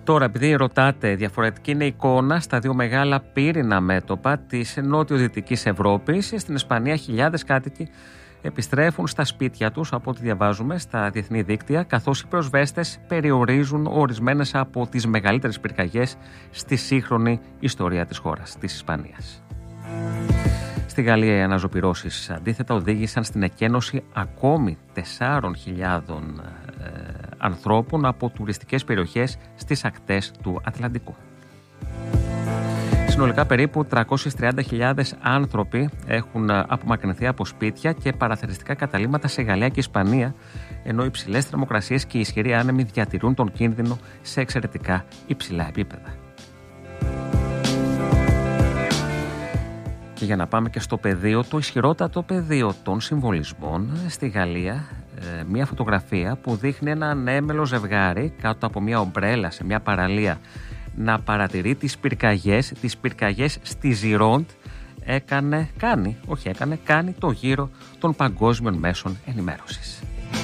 Τώρα, επειδή ρωτάτε, διαφορετική είναι η εικόνα στα δύο μεγάλα πύρινα μέτωπα της νότιο-δυτικής Ευρώπης. Στην Ισπανία χιλιάδες κάτοικοι επιστρέφουν στα σπίτια τους, από ό,τι διαβάζουμε στα διεθνή δίκτυα, καθώς οι πυροσβέστες περιορίζουν ορισμένες από τις μεγαλύτερες πυρκαγιές στη σύγχρονη ιστορία της χώρας, της Ισπανίας. Στη Γαλλία οι αναζωπυρώσεις αντίθετα οδήγησαν στην εκένωση ακόμη 4.000 ανθρώπων από τουριστικές περιοχές στις ακτές του Ατλαντικού. Συνολικά περίπου 330.000 άνθρωποι έχουν απομακρυνθεί από σπίτια και παραθεριστικά καταλύματα σε Γαλλία και Ισπανία, ενώ υψηλές θερμοκρασίες και ισχυροί άνεμοι διατηρούν τον κίνδυνο σε εξαιρετικά υψηλά επίπεδα. Και για να πάμε και στο πεδίο, το ισχυρότατο πεδίο των συμβολισμών στη Γαλλία, μια φωτογραφία που δείχνει ένα ανέμελο ζευγάρι κάτω από μια ομπρέλα σε μια παραλία να παρατηρεί τις πυρκαγιές στη Ζιρόντ, κάνει το γύρο των παγκόσμιων μέσων ενημέρωσης.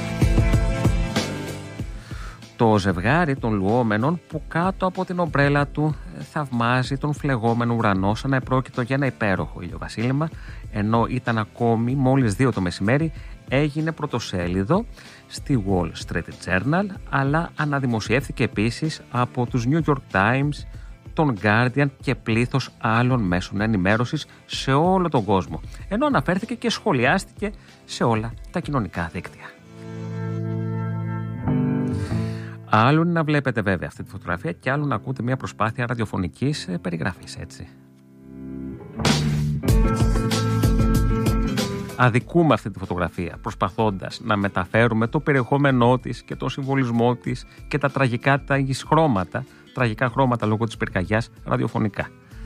Το ζευγάρι των λουόμενων που κάτω από την ομπρέλα του θαυμάζει τον φλεγόμενο ουρανό σαν να επρόκειτο για ένα υπέροχο ηλιοβασίλεμα, ενώ ήταν ακόμη μόλις 2 το μεσημέρι, έγινε πρωτοσέλιδο στη Wall Street Journal, αλλά αναδημοσιεύθηκε επίσης από τους New York Times, τον Guardian και πλήθος άλλων μέσων ενημέρωσης σε όλο τον κόσμο, ενώ αναφέρθηκε και σχολιάστηκε σε όλα τα κοινωνικά δίκτυα. Άλλο είναι να βλέπετε βέβαια αυτή τη φωτογραφία και άλλο να ακούτε μια προσπάθεια ραδιοφωνικής περιγραφής, έτσι. Αδικούμε αυτή τη φωτογραφία προσπαθώντας να μεταφέρουμε το περιεχόμενό της και τον συμβολισμό της και τα τραγικά χρώματα λόγω της πυρκαγιάς ραδιοφωνικά.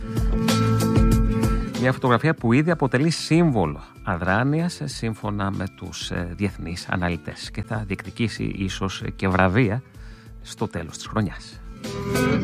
Μια φωτογραφία που ήδη αποτελεί σύμβολο αδράνειας σύμφωνα με τους διεθνείς αναλυτές και θα διεκδικήσει ίσως και βραβεία στο τέλος της χρονιάς.